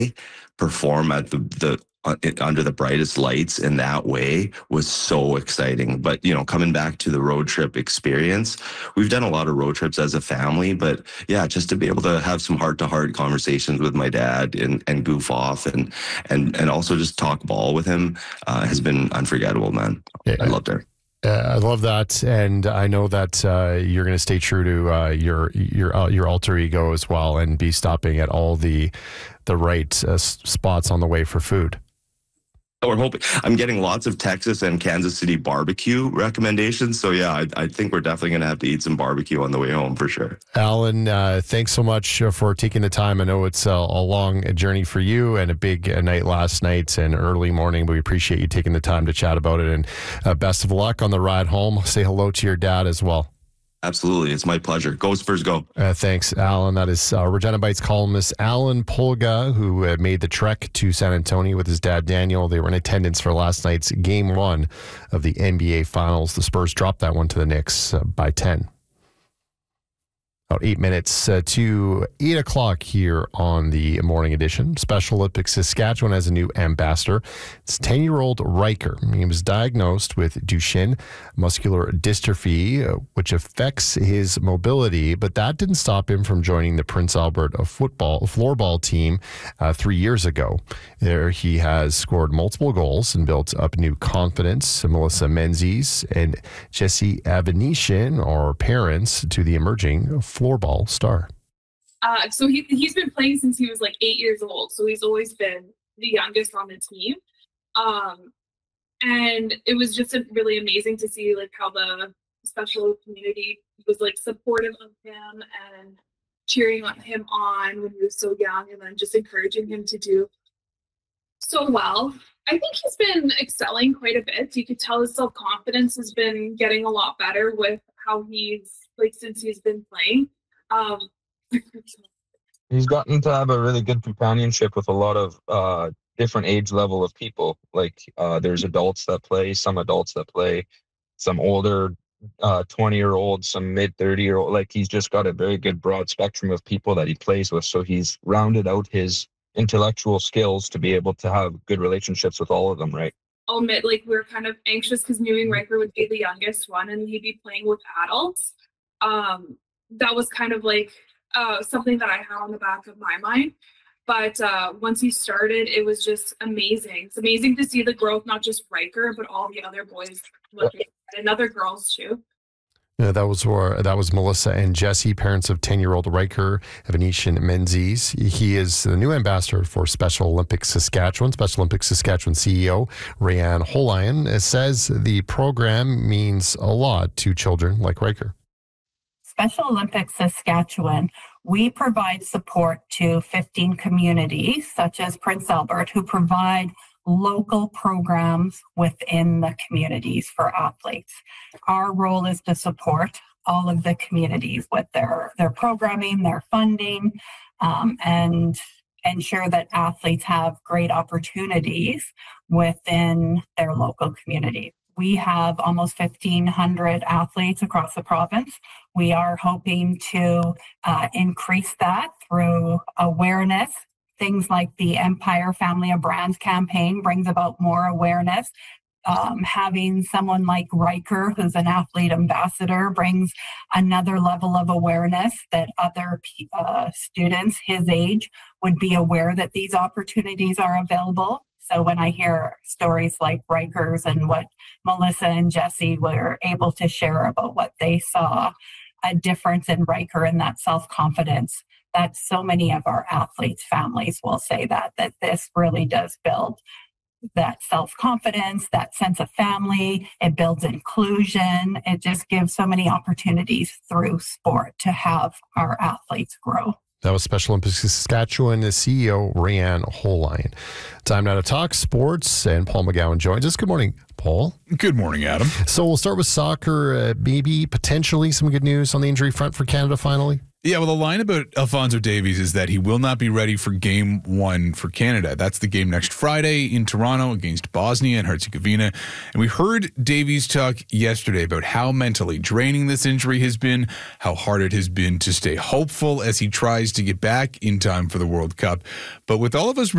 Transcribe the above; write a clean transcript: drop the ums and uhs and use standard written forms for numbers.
perform at under the brightest lights in that way was so exciting. But, coming back to the road trip experience, we've done a lot of road trips as a family, but yeah, just to be able to have some heart to heart conversations with my dad and goof off and also just talk ball with him has been unforgettable, man. Yeah. I loved it. I love that, and I know that you're going to stay true to your alter ego as well, and be stopping at all the right spots on the way for food. We're hoping. I'm getting lots of Texas and Kansas City barbecue recommendations. So yeah, I think we're definitely going to have to eat some barbecue on the way home for sure. Alan, thanks so much for taking the time. I know it's a long journey for you and a big night last night and early morning, but we appreciate you taking the time to chat about it. And best of luck on the ride home. Say hello to your dad as well. Absolutely. It's my pleasure. Go Spurs, go. Thanks, Alan. That is Regina Bites columnist Alan Polga, who made the trek to San Antonio with his dad, Daniel. They were in attendance for last night's Game 1 of the NBA Finals. The Spurs dropped that one to the Knicks by 10. About 8 minutes to 8 o'clock here on the morning edition. Special Olympics Saskatchewan has a new ambassador. It's 10-year-old Riker. He was diagnosed with Duchenne muscular dystrophy, which affects his mobility, but that didn't stop him from joining the Prince Albert floorball team 3 years ago. There he has scored multiple goals and built up new confidence. Melissa Menzies and Jesse Avanesyan are parents to the emerging floorball star. So he's been playing since he was like 8 years old. So he's always been the youngest on the team. And it was just really amazing to see like how the special community was like supportive of him and cheering him on when he was so young, and then just encouraging him to do so well. I think he's been excelling quite a bit. You could tell his self-confidence has been getting a lot better with how he's like since he's been playing. He's gotten to have a really good companionship with a lot of different age level of people. Like there's adults that play, some adults that play, some older 20-year-olds, some mid 30-year-old. Like he's just got a very good broad spectrum of people that he plays with. So he's rounded out his intellectual skills to be able to have good relationships with all of them, right? I'll admit, like, we were kind of anxious because knowing Riker would be the youngest one and he'd be playing with adults. That was kind of like something that I had on the back of my mind. But once he started, it was just amazing. It's amazing to see the growth, not just Riker, but all the other boys looking at, and other girls too. Yeah, that was Melissa and Jesse, parents of 10-year-old Riker Avanesyan Menzies. He is the new ambassador for Special Olympics Saskatchewan. Special Olympics Saskatchewan CEO Rayanne Holayan says the program means a lot to children like Riker. Special Olympics Saskatchewan, we provide support to 15 communities, such as Prince Albert, who provide local programs within the communities for athletes. Our role is to support all of the communities with their programming, their funding, and ensure that athletes have great opportunities within their local community. We have almost 1,500 athletes across the province. We are hoping to increase that through awareness. Things like the Empire Family of Brands campaign brings about more awareness. Having someone like Riker, who's an athlete ambassador, brings another level of awareness that other students his age would be aware that these opportunities are available. So when I hear stories like Riker's and what Melissa and Jesse were able to share about what they saw, a difference in Riker and that self-confidence, that so many of our athletes' families will say that this really does build that self-confidence, that sense of family. It builds inclusion. It just gives so many opportunities through sport to have our athletes grow. That was Special Olympics Saskatchewan CEO Rayanne Holayan. Time now to talk sports, and Paul McGowan joins us. Good morning, Paul. Good morning, Adam. So we'll start with soccer. Maybe potentially some good news on the injury front for Canada finally. Yeah, well, the line about Alphonso Davies is that he will not be ready for Game 1 for Canada. That's the game next Friday in Toronto against Bosnia and Herzegovina. And we heard Davies talk yesterday about how mentally draining this injury has been, how hard it has been to stay hopeful as he tries to get back in time for the World Cup. But with all of us